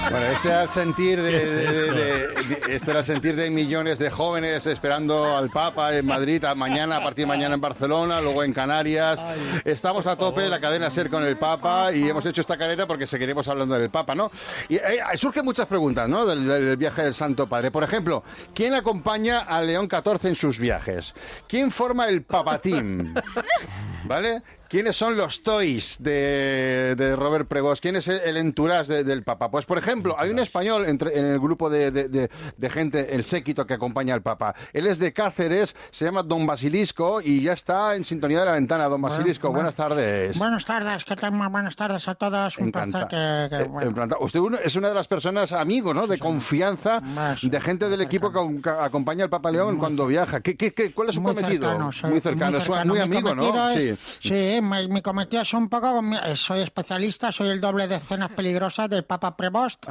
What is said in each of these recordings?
Bueno, este era el sentir este era el sentir de millones de jóvenes esperando al Papa en Madrid, mañana, a partir de mañana en Barcelona, luego en Canarias. Estamos a tope, la cadena SER con el Papa, y hemos hecho esta careta porque seguiremos hablando del Papa, ¿no? Y surgen muchas preguntas, ¿no? Del viaje del Santo Padre. Por ejemplo, ¿quién acompaña a León XIV en sus viajes? ¿Quién forma el Papateam? ¿Vale? ¿Quiénes son los toys de Robert Prevost? ¿Quién es el entourage del Papa? Pues, por ejemplo, hay un español en el grupo de gente, el séquito que acompaña al Papa. Él es de Cáceres, se llama Don Basilisco y ya está en sintonía de la ventana. Don Basilisco, buenas tardes. Buenas tardes, ¿qué tal? Buenas tardes a todos. Un placer bueno. Usted es una de las personas, amigos, ¿no? De confianza, de gente del equipo que acompaña al Papa León cuando viaja. ¿Cuál es su cometido? Muy cercano, muy amigo, ¿no? Sí. Mi cometido es un poco... soy especialista, soy el doble de escenas peligrosas del Papa Prevost.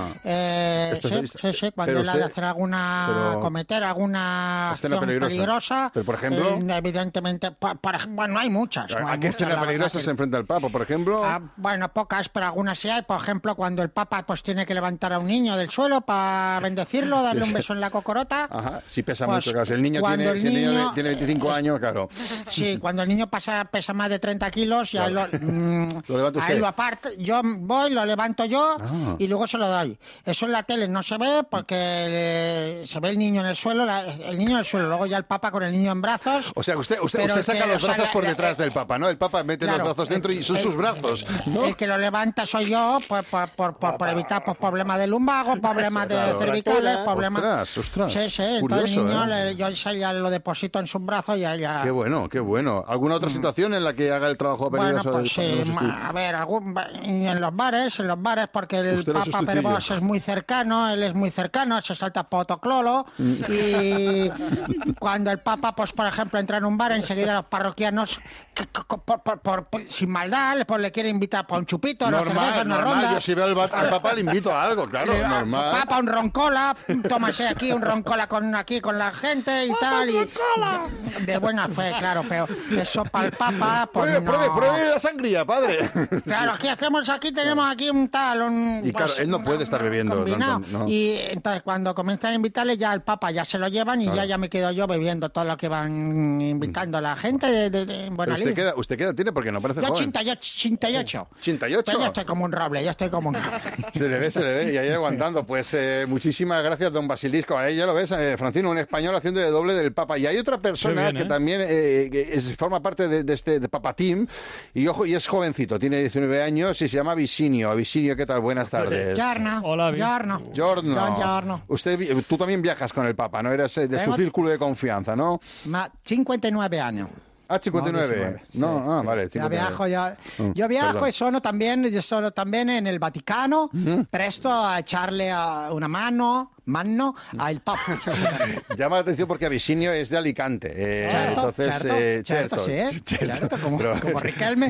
Sí. Cuando él ha de hacer cometer alguna acción peligrosa. Pero, por ejemplo... evidentemente, bueno, hay muchas. ¿A qué escena peligrosa se enfrenta el Papa, por ejemplo? Bueno, pocas, pero algunas sí hay. Por ejemplo, cuando el Papa pues tiene que levantar a un niño del suelo para bendecirlo, darle un beso en la cocorota. Ajá, si pesa mucho, claro. Si el niño tiene 25 años, claro. Sí, cuando el niño pesa más de 30 kilos y claro. a él lo aparto, yo voy, lo levanto yo y luego se lo doy. Eso en la tele no se ve porque se ve el niño en el suelo, luego ya el Papa con el niño en brazos. O sea, usted saca los brazos por detrás del Papa, ¿no? El Papa mete los brazos dentro y son sus brazos, ¿no? El que lo levanta soy yo, pues, por evitar problemas de lumbago, problemas de cervicales, problemas... Ostras. Sí, Curioso, entonces el niño, yo ya lo deposito en sus brazos y ya... Qué bueno. ¿Alguna otra situación en la que haga el trabajo peligroso? Bueno, pues sí, a ver, en los bares, porque el Papa Prevost es muy cercano, se salta potoclolo y cuando el Papa, pues por ejemplo, entra en un bar, enseguida los parroquianos, sin maldad, pues le quieren invitar por un chupito, normal, ronda. Yo si veo al Papa le invito a algo, claro, normal. Papa, un roncola, tómase aquí un roncola con la gente y tal, y de buena fe, claro, pero eso para el Papa, pues pruebe la sangría, padre. Claro, tenemos aquí un tal... Y claro, él no puede estar bebiendo. No. Y entonces cuando comienzan a invitarle, ya el Papa ya se lo llevan y ya me quedo yo bebiendo todo lo que van invitando a la gente de buena lid. ¿Usted qué edad tiene? Porque no parece yo joven. 88. ¿88? Pero yo estoy como un roble, Se le ve, y ahí aguantando. Pues muchísimas gracias, don Basilisco. Ahí ya lo ves, Francino, un español haciendo de doble del Papa. Y hay otra persona que también forma parte de este Papa Team, y es jovencito, tiene 19 años y se llama Visinio. Visinio, ¿qué tal? Buenas tardes. Hola, Giorno. Tú también viajas con el Papa, ¿no? Eres de su círculo de confianza, ¿no? 59 años. 59. No, vale. 59. Yo viajo y sono también en el Vaticano, presto a echarle una mano al Papa. Llama la atención porque Abisinio es de Alicante. Certo, como Riquelme.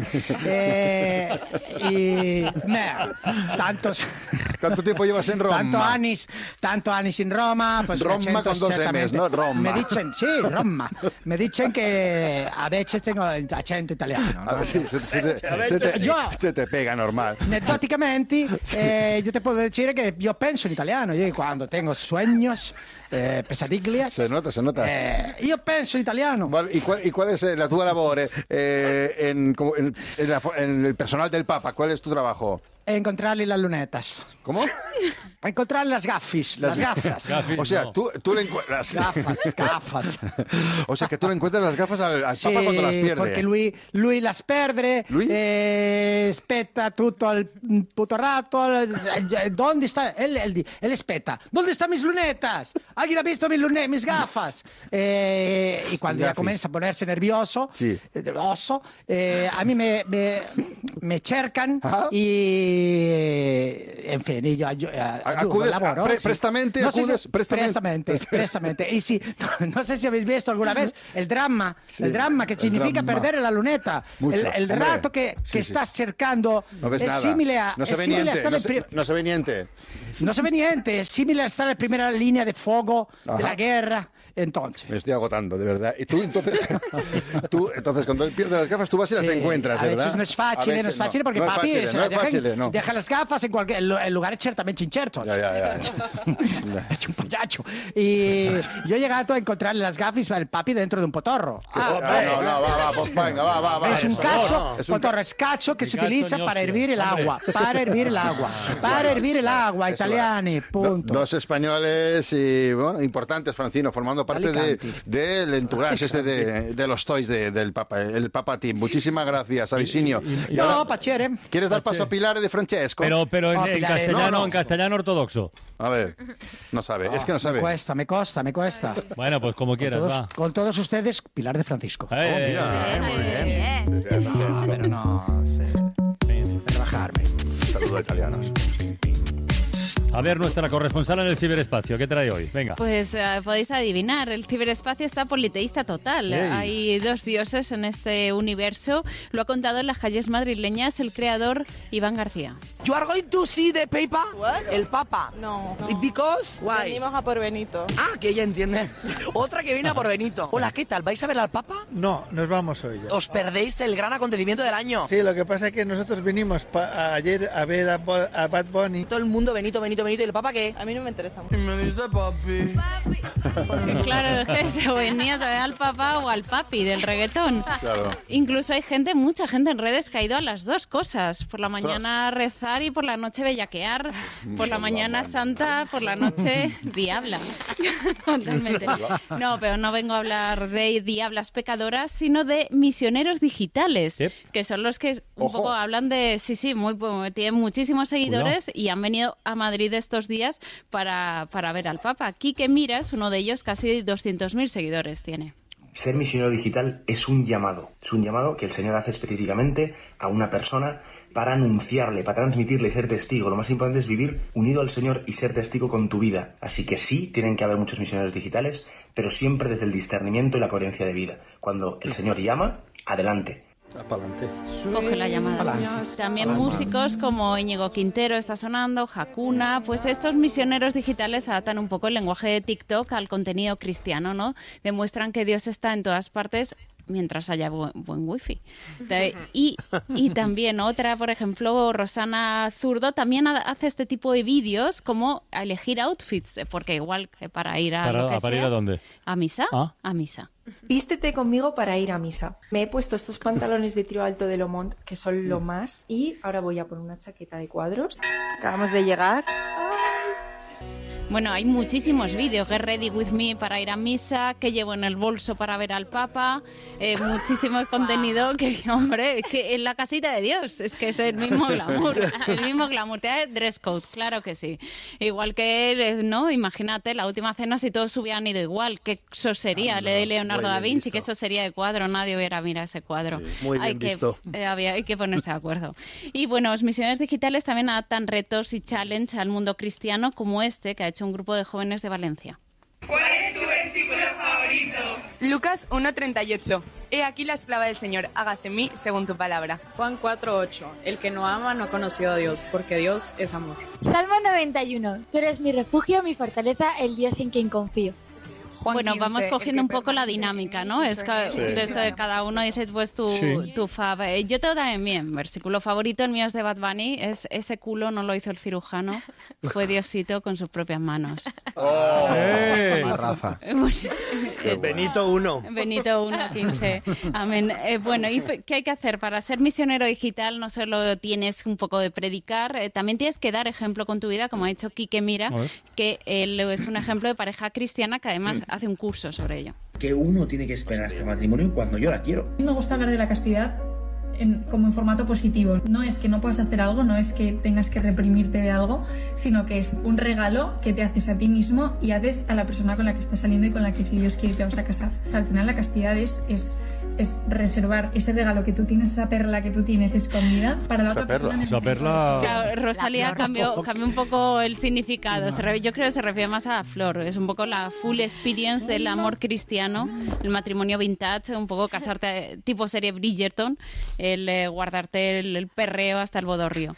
¿Cuánto tiempo llevas en Roma? Tanto años en Roma. Pues Roma con dos M's, ¿no? Roma. Roma. Me dicen que a veces tengo acento italiano, ¿no? Se te pega normal. Anecdóticamente, yo te puedo decir que yo pienso en italiano. Yo cuando tengo sueños, pesadillas. Se nota. Io penso in italiano. ¿Y cuál es la tua labore en el personal del Papa? ¿Cuál es tu trabajo? Encontrarle las lunetas. ¿Cómo? Encontrarle las gafas. O sea, tú le encuentras... Gafas. O sea, que tú le encuentras las gafas al Papa cuando las pierde. Porque lui las perde, aspetta tutto il puto rato. ¿Dónde está? Él aspetta. ¿Dónde están mis lunetas? ¿Alguien ha visto mis gafas? Y cuando ya comienza a ponerse nervioso, a mí me cercan y en fin, yo acudes, lavoro, prestamente. Y sí, no sé si habéis visto alguna vez el drama que significa perder la luneta. El rato que estás cercando es simile a... No se ve niente. No se ve niente, es simile a stare in prima linea di fuoco della guerra Entonces... Me estoy agotando, de verdad. Y tú, entonces, cuando pierdes las gafas, tú vas y las encuentras, a ¿verdad? veces no es fácil, no es fácil, porque no papi no. deja las gafas en lugares ciertamente inciertos. Ya. Es un payacho. Y yo he llegado a encontrarle las gafas al papi dentro de un potorro. Va. Es un cacho, potorro es cacho que se utiliza para hervir el agua. Para hervir el agua, italiani, punto. Dos españoles y, bueno, importantes, Francino, formando parte del entourage de los toys del Papa, el Papa Team. Muchísimas gracias, Avisinio. No, pachere. ¿Quieres dar paso a Pilar de Francesco? Pero en castellano ortodoxo. A ver, no sabe, es que no sabe. Me cuesta. Bueno, pues como quieras, va. Con todos ustedes, Pilar de Francisco. Mira, muy bien. Pero no sé. Relajarme. Saludos a italianos. A ver, nuestra corresponsal en el ciberespacio, ¿qué trae hoy? Venga. Pues podéis adivinar, el ciberespacio está politeísta total. Hey. Hay dos dioses en este universo. Lo ha contado en las calles madrileñas el creador Iván García. You are going to see the Papa? What? El Papa. No. Because? Why? Venimos a por Benito. Ah, que ella entiende. Otra que viene a por Benito. Hola, ¿qué tal? ¿Vais a ver al Papa? No, nos vamos hoy ya. Os perdéis el gran acontecimiento del año. Sí, lo que pasa es que nosotros vinimos ayer a ver a Bad Bunny. Todo el mundo, Benito. ¿Y el Papa qué? A mí no me interesa mucho. Y me dice papi. Claro, es que se venías a ver al papá o al papi del reggaetón. Claro. Incluso hay mucha gente en redes que ha ido a las dos cosas. Por la mañana rezar y por la noche bellaquear. Por la mañana santa, por la noche diabla. Totalmente. No, pero no vengo a hablar de diablas pecadoras, sino de misioneros digitales, ¿Sí? que son los que un poco hablan de... Sí, tienen muchísimos seguidores y han venido a Madrid estos días para ver al Papa. Quique Mira es uno de ellos, casi 200.000 seguidores tiene. Ser misionero digital es un llamado que el Señor hace específicamente a una persona para anunciarle, para transmitirle y ser testigo. Lo más importante es vivir unido al Señor y ser testigo con tu vida. Así que sí, tienen que haber muchos misioneros digitales, pero siempre desde el discernimiento y la coherencia de vida. Cuando el Señor llama, adelante. Pa'lante. Coge la llamada. También músicos como Íñigo Quintero está sonando, Hakuna, pues estos misioneros digitales adaptan un poco el lenguaje de TikTok al contenido cristiano, ¿no? Demuestran que Dios está en todas partes mientras haya buen wifi. Y también otra, por ejemplo, Rosana Zurdo, también hace este tipo de vídeos como a elegir outfits, porque igual que para ir a lo que ¿Para sea, ir a dónde? ¿A misa? ¿Ah? A misa. Vístete conmigo para ir a misa. Me he puesto estos pantalones de tiro alto de Lomont, que son lo más, y ahora voy a poner una chaqueta de cuadros. Acabamos de llegar. Bueno, hay muchísimos vídeos, Get Ready With Me para ir a misa, que llevo en el bolso para ver al Papa, muchísimo contenido que, hombre, que en la casita de Dios, es que es el mismo glamour, Te dress code, claro que sí. Igual que, ¿no? Imagínate, la última cena, si todos hubieran ido igual, que eso sería, de Leonardo da Vinci, que eso sería de cuadro, nadie hubiera mirado ese cuadro. Sí, muy bien visto. Hay que ponerse de acuerdo. Y bueno, los misioneros digitales también adaptan retos y challenge al mundo cristiano, como este, que ha hecho un grupo de jóvenes de Valencia. ¿Cuál es tu versículo favorito? Lucas 1:38. He aquí la esclava del Señor, hágase en mí según tu palabra. Juan 4:8. El que no ama no ha conocido a Dios, porque Dios es amor. Salmo 91. Tú eres mi refugio, mi fortaleza, el Dios en quien confío. Bueno, vamos cogiendo un poco la dinámica, ¿no? Es que desde cada uno dice pues tu fab. Yo tengo también bien, versículo favorito, el mío es de Bad Bunny, es ese culo no lo hizo el cirujano, fue Diosito con sus propias manos. ¡Oh! Rafa. Benito 1. Benito 1:15. Amén. Bueno, ¿y qué hay que hacer? Para ser misionero digital no solo tienes un poco de predicar, también tienes que dar ejemplo con tu vida, como ha dicho Quique Mira, que él es un ejemplo de pareja cristiana que además hace un curso sobre ello. Que uno tiene que esperar este matrimonio cuando yo la quiero. Me gusta hablar de la castidad como en formato positivo. No es que no puedas hacer algo, no es que tengas que reprimirte de algo, sino que es un regalo que te haces a ti mismo y haces a la persona con la que estás saliendo y con la que, si Dios quiere, te vas a casar. Al final la castidad es es reservar ese regalo que tú tienes, esa perla que tú tienes escondida para la otra persona. Esa perla... Claro, Rosalía cambió un poco el significado. Yo creo que se refiere más a la flor. Es un poco la full experience del amor cristiano, el matrimonio vintage, un poco casarte tipo serie Bridgerton, el guardarte el perreo hasta el bodorrio.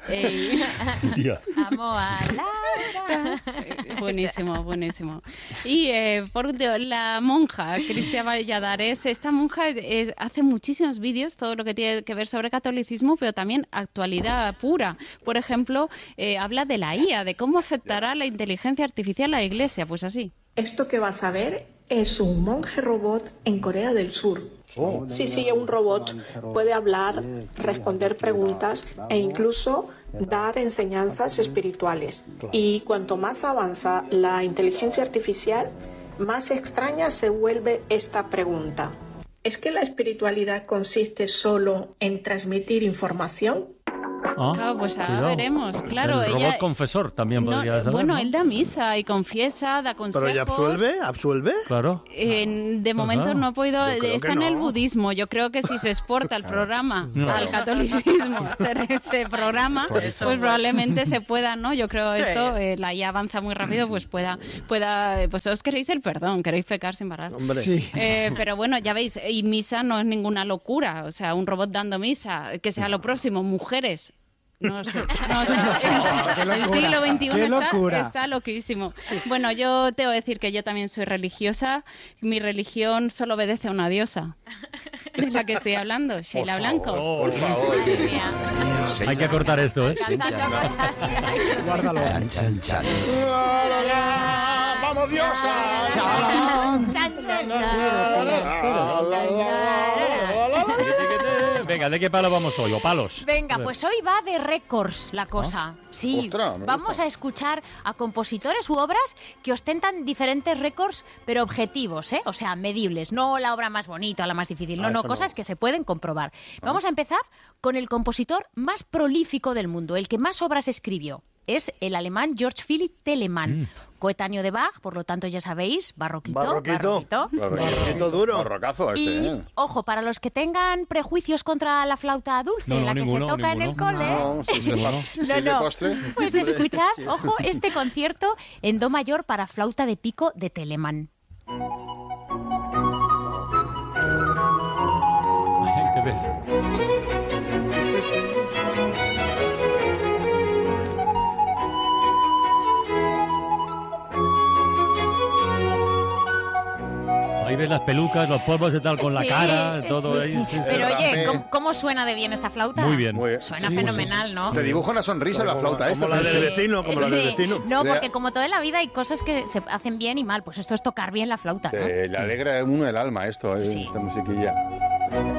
Amo a Laura. Buenísimo. Y por último, la monja Cristia Valladares. Esta monja hace muchísimos vídeos, todo lo que tiene que ver sobre catolicismo, pero también actualidad pura. Por ejemplo, habla de la IA, de cómo afectará la inteligencia artificial a la Iglesia. Pues así. Esto que vas a ver es un monje robot en Corea del Sur. Sí, un robot puede hablar, responder preguntas e incluso dar enseñanzas espirituales. Y cuanto más avanza la inteligencia artificial, más extraña se vuelve esta pregunta. ¿Es que la espiritualidad consiste solo en transmitir información? Claro, pues ahora veremos. Claro, el robot confesor también podría ser. Bueno, él da misa y confiesa, da consejos. ¿Pero ella absuelve? Claro. De momento no he podido... Está en el budismo. Yo creo que si se exporta el programa al catolicismo, ese programa, pues probablemente se pueda, ¿no? Yo creo esto, la IA avanza muy rápido, pues pueda... Pues os queréis el perdón, queréis pecar sin parar. Hombre. Sí. Pero bueno, ya veis, y misa no es ninguna locura. O sea, un robot dando misa, que sea lo próximo, mujeres... No sé. El siglo XXI está loquísimo. Bueno, yo te voy a decir que yo también soy religiosa. Mi religión solo obedece a una diosa. De la que estoy hablando, Sheila Blanco. Por favor. Hay que cortar esto, ¿eh? Guárdalo. ¡Vamos, diosa! Venga, ¿de qué palo vamos hoy? ¿O palos? Venga, pues hoy va de récords la cosa. Sí, Ostras, vamos a escuchar a compositores u obras que ostentan diferentes récords, pero objetivos, ¿eh? O sea, medibles. No la obra más bonita, la más difícil. No, cosas que se pueden comprobar. Vamos a empezar con el compositor más prolífico del mundo, el que más obras escribió. Es el alemán Georg Philipp Telemann, coetáneo de Bach, por lo tanto ya sabéis, barroquito duro. Barrocazo este, y, ojo, para los que tengan prejuicios contra la flauta dulce, la que se toca en el cole... Pues escuchad, ojo, este concierto en do mayor para flauta de pico de Telemann. Ahí te ves. Ahí ves las pelucas, los polvos y tal, con la cara, todo ahí. Sí. Pero oye, ¿cómo suena de bien esta flauta? Muy bien. Suena fenomenal, ¿no? Te dibuja una sonrisa la flauta esta. Como la del vecino, la del vecino. No, porque como toda la vida hay cosas que se hacen bien y mal, pues esto es tocar bien la flauta, ¿no? Le alegra a uno el alma esto, esta musiquilla.